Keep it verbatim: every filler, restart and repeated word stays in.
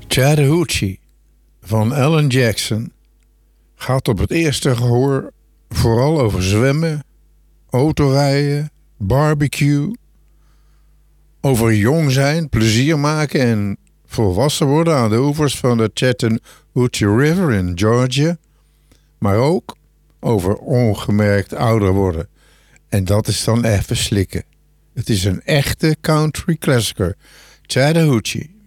Chattahoochee van Alan Jackson gaat op het eerste gehoor vooral over zwemmen, autorijden, barbecue, over jong zijn, plezier maken en volwassen worden aan de oevers van de Chattahoochee River in Georgia, maar ook over ongemerkt ouder worden. En dat is dan even slikken. Het is een echte country klassieker, Chattahoochee.